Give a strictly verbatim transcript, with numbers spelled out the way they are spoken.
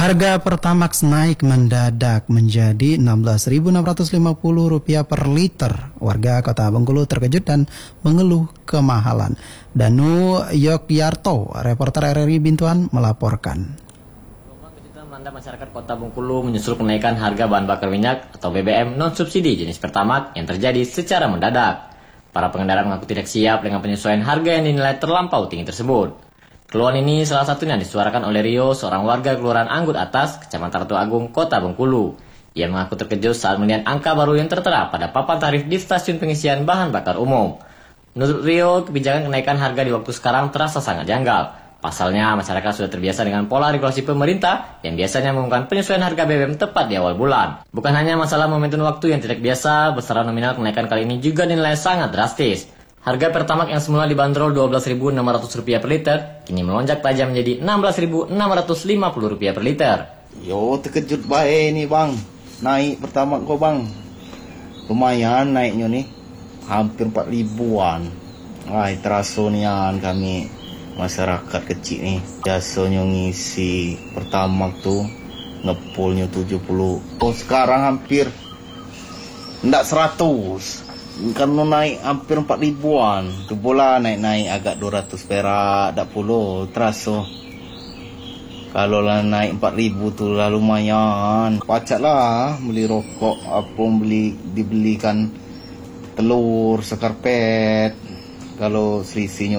Harga Pertamax naik mendadak menjadi enam belas ribu enam ratus lima puluh rupiah per liter. Warga Kota Bengkulu terkejut dan mengeluh kemahalan. Danu Yogyarto, reporter R R I Bintuan, melaporkan. Kejutan melanda masyarakat Kota Bengkulu menyusul kenaikan harga bahan bakar minyak atau B B M non-subsidi jenis Pertamax yang terjadi secara mendadak. Para pengendara mengaku tidak siap dengan penyesuaian harga yang dinilai terlampau tinggi tersebut. Keluhan ini salah satunya disuarakan oleh Rio, seorang warga Kelurahan Anggut Atas, Kecamatan Ratu Agung, Kota Bengkulu. Ia mengaku terkejut saat melihat angka baru yang tertera pada papan tarif di stasiun pengisian bahan bakar umum. Menurut Rio, kebijakan kenaikan harga di waktu sekarang terasa sangat janggal. Pasalnya, masyarakat sudah terbiasa dengan pola regulasi pemerintah yang biasanya mengumumkan penyesuaian harga B B M tepat di awal bulan. Bukan hanya masalah momentum waktu yang tidak biasa, besaran nominal kenaikan kali ini juga dinilai sangat drastis. Harga Pertamax yang semula dibanderol dua belas ribu enam ratus rupiah per liter, kini melonjak tajam menjadi enam belas ribu enam ratus lima puluh rupiah per liter. Yo, terkejut baik nih bang, naik Pertamax kok bang. Lumayan naiknya nih, hampir empat ribuan. Wah, terasa nian kami masyarakat kecil nih. Biasanya ngisi Pertamax tuh ngepulnya tujuh puluh. Oh, sekarang hampir enggak seratus. Karena naik hampir empat ribuan. Tu bola naik-naik agak dua ratus perak, tak puluh terasa. Kalau lah naik empat ribu tu lah lumayan. Pacak lah beli rokok, apa beli dibelikan telur, sekarpet. Kalau selisihnya